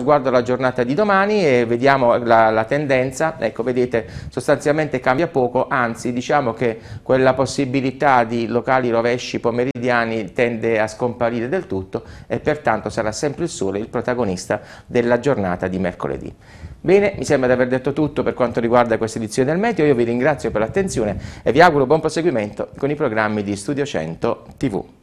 sguardo alla giornata di domani e vediamo la tendenza. Ecco, vedete, sostanzialmente cambia poco, anzi diciamo che quella possibilità di locali rovesci pomeridiani tende a scomparire del tutto e pertanto sarà sempre il sole il protagonista della giornata di mercoledì. Bene, mi sembra di aver detto tutto per quanto riguarda questa edizione del Meteo. Io vi ringrazio per l'attenzione e vi auguro buon proseguimento con i programmi di Studio 100 TV.